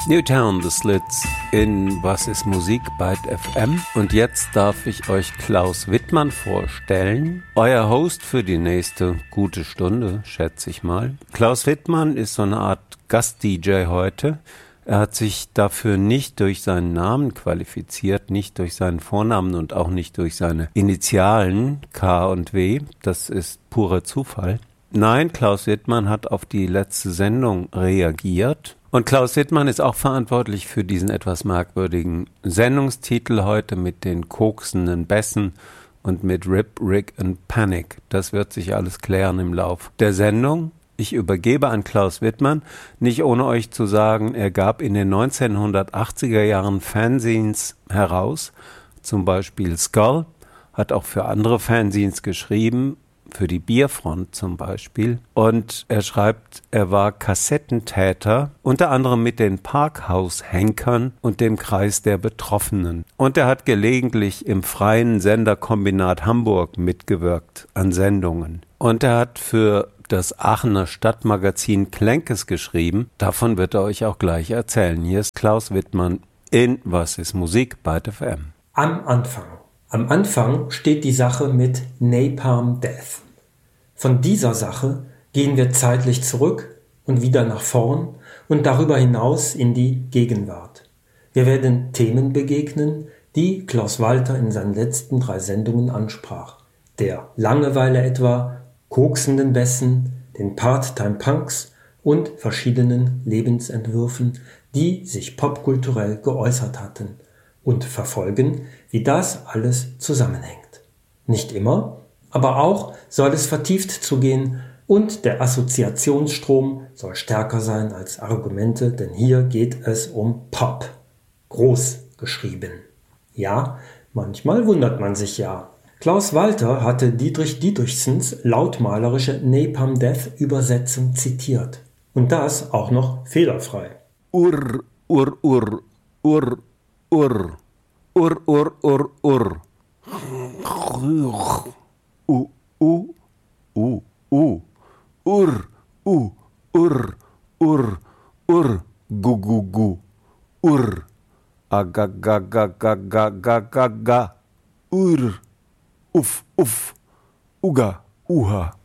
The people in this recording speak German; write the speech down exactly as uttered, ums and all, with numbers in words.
Newtown, The Slits in Was ist Musik bei F M. Und jetzt darf ich euch Klaus Wittmann vorstellen, euer Host für die nächste gute Stunde, schätze ich mal. Klaus Wittmann ist so eine Art Gast-D J heute. Er hat sich dafür nicht durch seinen Namen qualifiziert, nicht durch seinen Vornamen und auch nicht durch seine Initialen K und W. Das ist purer Zufall. Nein, Klaus Wittmann hat auf die letzte Sendung reagiert. Und Klaus Wittmann ist auch verantwortlich für diesen etwas merkwürdigen Sendungstitel heute mit den koksenden Bässen und mit Rip, Rig and Panic. Das wird sich alles klären im Lauf der Sendung. Ich übergebe an Klaus Wittmann, nicht ohne euch zu sagen, er gab in den neunzehnhundertachtziger Jahren Fanzines heraus, zum Beispiel Skull, hat auch für andere Fanzines geschrieben, für die Bierfront zum Beispiel. Und er schreibt, er war Kassettentäter, unter anderem mit den Parkhaus-Henkern und dem Kreis der Betroffenen. Und er hat gelegentlich im Freien Senderkombinat Hamburg mitgewirkt an Sendungen. Und er hat für das Aachener Stadtmagazin Klenkes geschrieben. Davon wird er euch auch gleich erzählen. Hier ist Klaus Wittmann in Was ist Musik bei F M. Am Anfang. Am Anfang steht die Sache mit Napalm Death. Von dieser Sache gehen wir zeitlich zurück und wieder nach vorn und darüber hinaus in die Gegenwart. Wir werden Themen begegnen, die Klaus Walter in seinen letzten drei Sendungen ansprach. Der Langeweile etwa, koksenden Bässen, den Part-Time-Punks und verschiedenen Lebensentwürfen, die sich popkulturell geäußert hatten, und verfolgen, wie das alles zusammenhängt. Nicht immer, aber auch soll es vertieft zugehen und der Assoziationsstrom soll stärker sein als Argumente, denn hier geht es um Pop. Groß geschrieben. Ja, manchmal wundert man sich ja. Klaus Walter hatte Dietrich Dietrichsens lautmalerische Napalm Death Übersetzung zitiert. Und das auch noch fehlerfrei. Ur, ur, ur, ur, ur, ur, ur, ur, ur. U, u, u, u, ur, u, ur, ur, ur, gu, gu, gu, ur, aga, ga, ga, ga, ga, ga, ga, ga, ur, uff, uff, uga, uha,